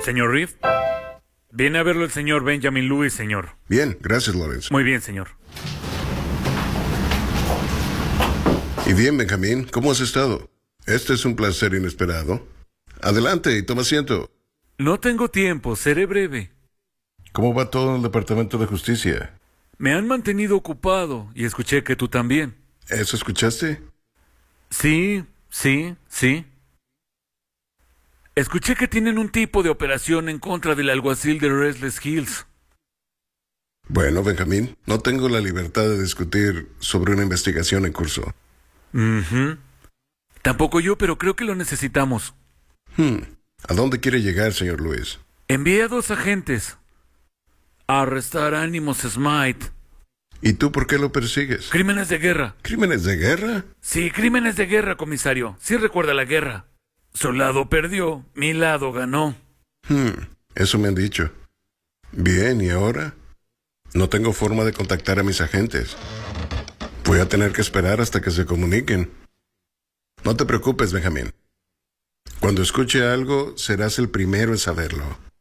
Señor Reed, viene a verlo el señor Benjamin Lewis, señor. Bien, gracias, Lawrence. Muy bien, señor. Y bien, Benjamín, ¿cómo has estado? Este es un placer inesperado. Adelante y toma asiento. No tengo tiempo, seré breve. ¿Cómo va todo en el Departamento de Justicia? Me han mantenido ocupado y escuché que tú también. ¿Eso escuchaste? Sí. Escuché que tienen un tipo de operación en contra del alguacil de Restless Hills. Bueno, Benjamín, no tengo la libertad de discutir sobre una investigación en curso. Tampoco yo, pero creo que lo necesitamos. ¿A dónde quiere llegar, señor Lewis? Envié a 2 agentes a arrestar a Animus Smythe. ¿Y tú por qué lo persigues? Crímenes de guerra. ¿Crímenes de guerra? Sí, crímenes de guerra, comisario. Sí recuerda la guerra. Su lado perdió, mi lado ganó. Eso me han dicho. Bien, ¿y ahora? No tengo forma de contactar a mis agentes. Voy a tener que esperar hasta que se comuniquen. No te preocupes, Benjamín. Cuando escuche algo, serás el primero en saberlo.